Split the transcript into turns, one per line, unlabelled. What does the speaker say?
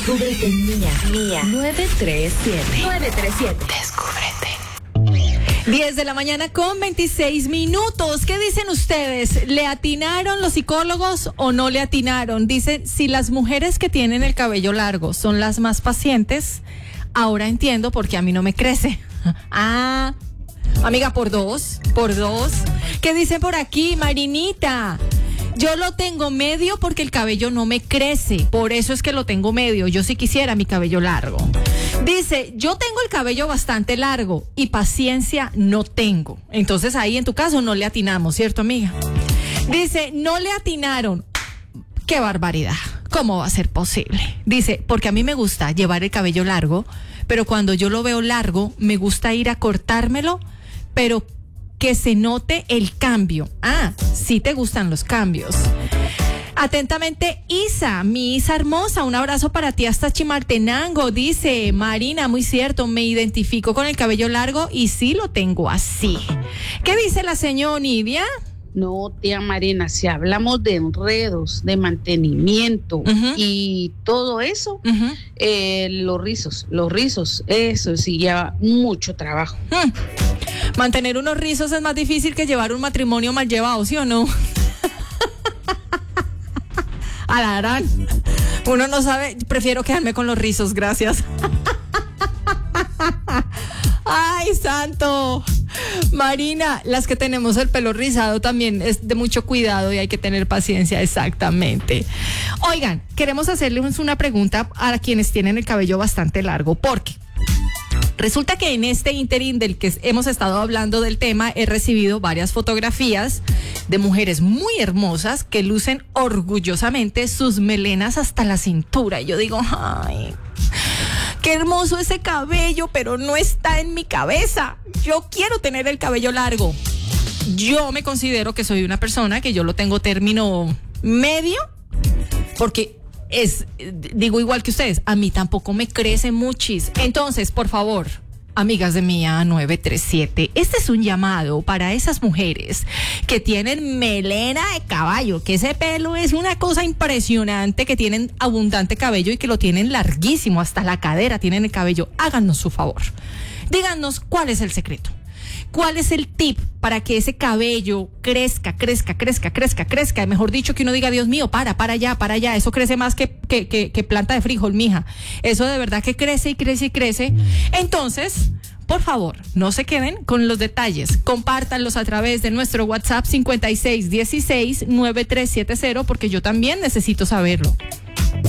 Descúbrete Mía 937. Descúbrete.
10 de la mañana con 26 minutos. ¿Qué dicen ustedes? ¿Le atinaron los psicólogos o no le atinaron? Dicen, si las mujeres que tienen el cabello largo son las más pacientes, ahora entiendo por qué a mí no me crece. Ah, amiga, por dos. ¿Qué dicen por aquí, Marinita? Yo lo tengo medio porque el cabello no me crece, por eso es que lo tengo medio. Yo sí quisiera mi cabello largo. Dice, yo tengo el cabello bastante largo y paciencia no tengo. Entonces ahí en tu caso no le atinamos, ¿cierto, amiga? Dice, no le atinaron. ¡Qué barbaridad! ¿Cómo va a ser posible? Dice, porque a mí me gusta llevar el cabello largo, pero cuando yo lo veo largo, me gusta ir a cortármelo, pero que se note el cambio. Ah, sí te gustan los cambios. Atentamente, Isa, mi Isa hermosa, un abrazo para ti hasta Chimaltenango. Dice, Marina, muy cierto, me identifico con el cabello largo y sí lo tengo así. ¿Qué dice la señora Nidia?
No, tía Marina, si hablamos de enredos, de mantenimiento y todo eso, los rizos, eso sí lleva mucho trabajo.
Mantener unos rizos es más difícil que llevar un matrimonio mal llevado, ¿sí o no? Alarán. Uno no sabe, prefiero quedarme con los rizos, gracias. Ay, santo. Marina, las que tenemos el pelo rizado también es de mucho cuidado y hay que tener paciencia, exactamente. Oigan, queremos hacerles una pregunta a quienes tienen el cabello bastante largo, porque resulta que en este ínterin del que hemos estado hablando del tema, he recibido varias fotografías de mujeres muy hermosas que lucen orgullosamente sus melenas hasta la cintura. Y yo digo, ay, qué hermoso ese cabello, pero no está en mi cabeza. Yo quiero tener el cabello largo. Yo me considero que soy una persona que yo lo tengo término medio, porque digo igual que ustedes, a mí tampoco me crece muchis. Entonces, por favor, amigas de Mía 937, este es un llamado para esas mujeres que tienen melena de caballo, que ese pelo es una cosa impresionante, que tienen abundante cabello y que lo tienen larguísimo, hasta la cadera tienen el cabello. Háganos su favor. Díganos cuál es el secreto. ¿Cuál es el tip para que ese cabello crezca? Mejor dicho, que uno diga, Dios mío, para allá. Eso crece más que planta de frijol, mija. Eso de verdad que crece y crece. Entonces, por favor, no se queden con los detalles. Compártanlos a través de nuestro WhatsApp 5616-9370, porque yo también necesito saberlo.